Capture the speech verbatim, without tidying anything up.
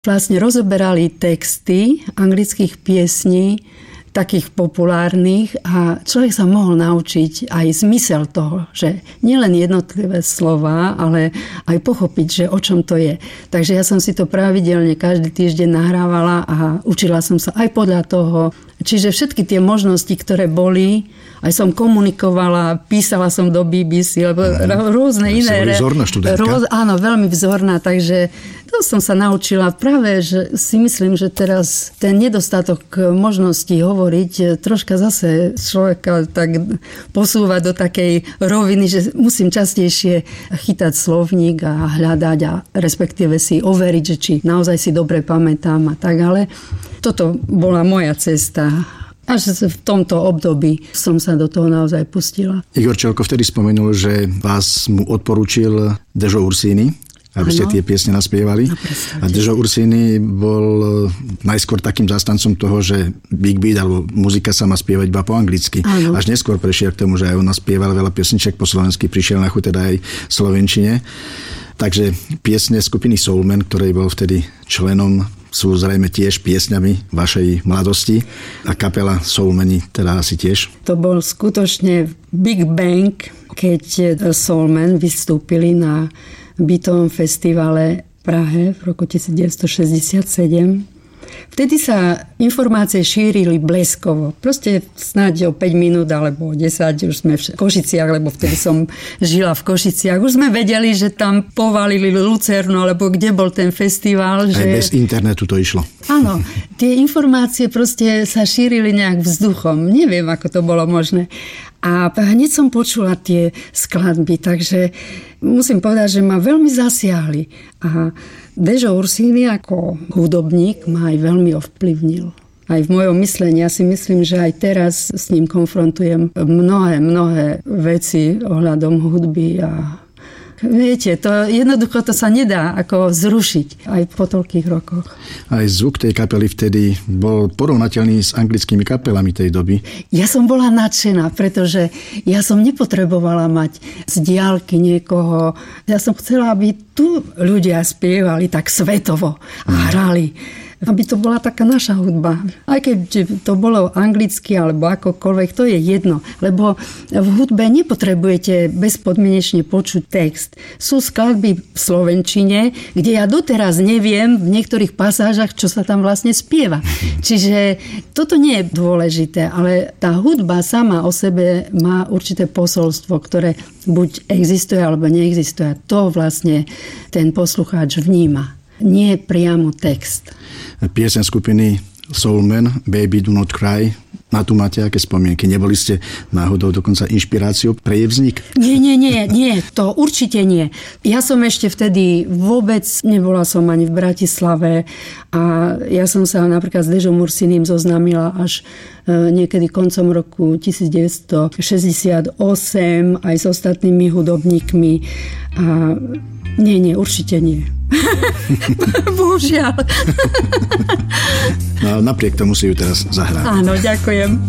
Vlastne rozoberali texty anglických piesní, takých populárnych, a človek sa mohol naučiť aj zmysel toho, že nielen jednotlivé slová, ale aj pochopiť, že o čom to je. Takže ja som si to pravidelne každý týždeň nahrávala a učila som sa aj podľa toho. Čiže všetky tie možnosti, ktoré boli, aj som komunikovala, písala som do bé bé cé, lebo mm. rôzne iné. Vzorná študentka. Roz, áno, veľmi vzorná, takže to som sa naučila. Práve, že si myslím, že teraz ten nedostatok možností hovoriť troška zase človeka tak posúva do takej roviny, že musím častejšie chytať slovník a hľadať a respektíve si overiť, že či naozaj si dobre pamätám a tak, ale toto bola moja cesta. Až v tomto období som sa do toho naozaj pustila. Igor Čelko vtedy spomenul, že vás mu odporúčil Dežo Ursini, aby ste tie piesne naspievali. A Dežo Ursini bol najskôr takým zástancom toho, že big beat alebo muzika sa má spievať iba po anglicky. Ano. Až neskôr prešiel k tomu, že aj on naspieval veľa piesniček po slovensky, prišiel na chuť teda aj v slovenčine. Takže piesne skupiny Soulman, ktorej bol vtedy členom, sú zrejme tiež piesňami vašej mladosti a kapela Soulmani teda asi tiež. To bol skutočne Big Bang, keď Soulman vystúpili na bytovom festivale v Prahe v roku devätnásťstošesťdesiatsedem. Vtedy sa informácie šírili bleskovo. Proste snáď o päť minút alebo o desať už sme v Košiciach, lebo vtedy som žila v Košiciach. Už sme vedeli, že tam povalili Lucernu, alebo kde bol ten festival. Že... Aj bez internetu to išlo. Áno, tie informácie proste sa šírili nejak vzduchom. Neviem, ako to bolo možné. A hneď som počula tie skladby, takže musím povedať, že ma veľmi zasiahli. A Dežo Ursini ako hudobník ma aj veľmi ovplyvnil. Aj v mojom myslení. Ja si myslím, že aj teraz s ním konfrontujem mnohé, mnohé veci ohľadom hudby a viete, to jednoducho to sa nedá ako zrušiť aj po toľkých rokoch. Aj zvuk tej kapely vtedy bol porovnateľný s anglickými kapelami tej doby. Ja som bola nadšená, pretože ja som nepotrebovala mať z diaľky niekoho. Ja som chcela, aby tu ľudia spievali tak svetovo a hrali. Aby to bola taká naša hudba. Aj keď to bolo anglicky alebo akokoľvek, to je jedno. Lebo v hudbe nepotrebujete bezpodmienečne počuť text. Sú skladby v slovenčine, kde ja doteraz neviem v niektorých pasážach, čo sa tam vlastne spieva. Čiže toto nie je dôležité, ale tá hudba sama o sebe má určité posolstvo, ktoré buď existuje alebo neexistuje. To vlastne ten poslucháč vníma. Nie priamo text. Pieseň skupiny Soulman, Baby Do Not Cry, na tu máte aké spomienky? Neboli ste náhodou dokonca inšpiráciou pre jej vznik? Nie, nie, nie, nie, to určite nie. Ja som ešte vtedy vôbec nebola som ani v Bratislave a ja som sa napríklad s Dežom Ursinim zoznámila až niekedy koncom roku devätnásťstošesťdesiatosem aj s ostatnými hudobníkmi a nie, nie, určite nie. Bohužiaľ. No, napriek tomu si ju teraz zahrám. Áno, ďakujem.